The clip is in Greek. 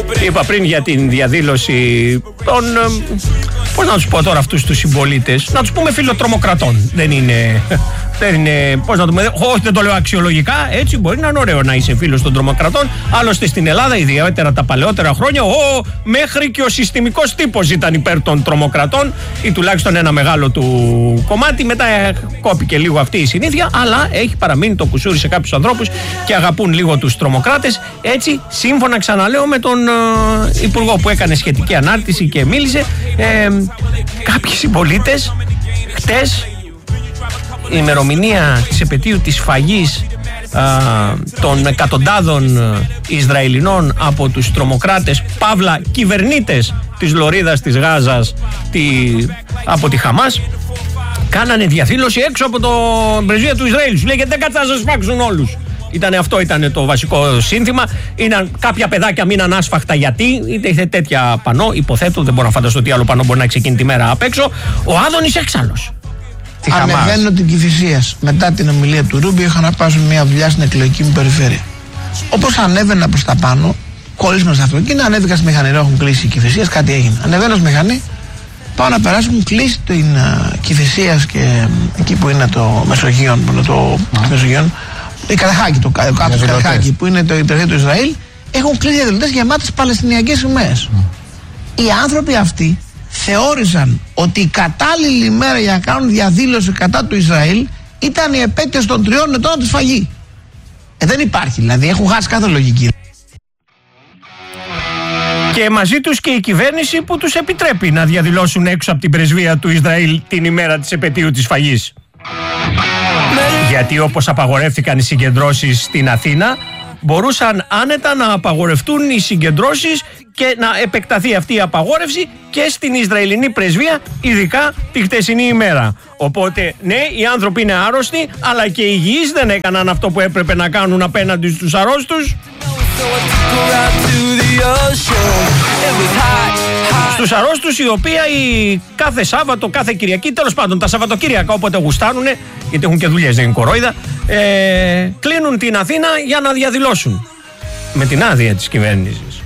Είπα πριν για την διαδήλωση των, πώς να τους πω τώρα αυτούς τους συμπολίτες, να τους πούμε φιλοτρομοκρατών. Δεν είναι, πώς να το πούμε, όχι δεν το λέω αξιολογικά, έτσι μπορεί να είναι ωραίο να είσαι φίλος των τρομοκρατών. Άλλωστε στην Ελλάδα, ιδιαίτερα τα παλαιότερα χρόνια, μέχρι και ο συστημικός τύπος ήταν υπέρ των τρομοκρατών ή τουλάχιστον ένα μεγάλο του κομμάτι. Μετά κόπηκε λίγο αυτή η συνήθεια, αλλά έχει παραμείνει το κουσούρι σε κάποιους ανθρώπους και αγαπούν λίγο τους τρομοκράτες. Έτσι, σύμφωνα ξαναλέω με τον Υπουργό που έκανε σχετική ανάρτηση και μίλησε, κάποιοι συμπολίτες χτες, η ημερομηνία της επετείου της σφαγής των εκατοντάδων Ισραηλινών από τους τρομοκράτες παύλα κυβερνήτες της Λωρίδας της Γάζας από τη Χαμάς, κάνανε διαδήλωση έξω από το πρεσβεία του Ισραήλ. Σου λέει γιατί δεν κάτσε να σας σφάξουν όλους. Αυτό ήταν το βασικό σύνθημα. Κάποια παιδάκια μείναν άσφαχτα γιατί είχε τέτοια πανό. Υποθέτω, δεν μπορώ να φανταστώ τι άλλο πανό μπορεί να ξεκινήσει τη μέρα απ' έξω. Ο Άδωνης έξαλλος. Ανεβαίνω την Κηφισίας. Μετά την ομιλία του Ρούμπι, είχα να πάω σε μια δουλειά στην εκλογική μου περιφέρεια. Όπως ανέβαινα προς τα πάνω, κόλλησμα στο αυτοκίνητο, ανέβηκα στη μηχανή. Έχουν κλείσει η Κηφισίας, κάτι έγινε. Ανεβαίνω στη μηχανή, πάω να περάσω, έχουν κλείσει την Κηφισίας και εκεί που είναι το Μεσογείον, η Καραχάκη, το κάτω του Καραχάκη, που είναι το υπηρεσία του Ισραήλ, έχουν κλείσει διαδηλωτές γεμάτες παλαιστινιακές σημαίες. Οι άνθρωποι αυτοί θεώρησαν ότι η κατάλληλη ημέρα για να κάνουν διαδήλωση κατά του Ισραήλ ήταν η επέτειος των 3 ετών από τη σφαγή. Δεν υπάρχει, δηλαδή έχουν χάσει κάθε λογική. Και μαζί τους και η κυβέρνηση που τους επιτρέπει να διαδηλώσουν έξω από την πρεσβεία του Ισραήλ την ημέρα της επετείου της σφαγής. Γιατί όπως απαγορεύτηκαν οι συγκεντρώσεις στην Αθήνα, μπορούσαν άνετα να απαγορευτούν οι συγκεντρώσεις και να επεκταθεί αυτή η απαγόρευση και στην Ισραηλινή πρεσβεία, ειδικά τη χτεσινή ημέρα. Οπότε, ναι, οι άνθρωποι είναι άρρωστοι, αλλά και οι υγιείς δεν έκαναν αυτό που έπρεπε να κάνουν απέναντι στους αρρώστους. Στους αρρώστους οι οποίοι κάθε Σάββατο, κάθε Κυριακή, τέλος πάντων τα Σαββατοκύριακα όποτε γουστάρουνε, γιατί έχουν και δουλειές, δεν είναι κορόιδα, κλείνουν την Αθήνα για να διαδηλώσουν με την άδεια της κυβέρνησης.